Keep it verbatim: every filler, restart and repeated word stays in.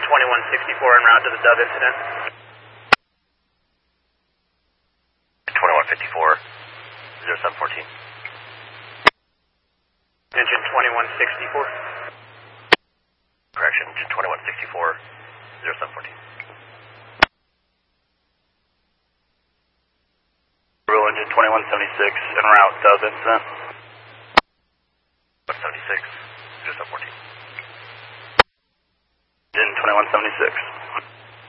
twenty-one sixty-four en route to the Dove incident. twenty-one fifty-four, zero seven fourteen. Engine twenty-one sixty-four. Correction, engine twenty-one sixty-four, zero seven fourteen. Real engine twenty-one seventy-six en route, Dove incident. one seventy-six, zero seven fourteen. Engine twenty-one seventy-six.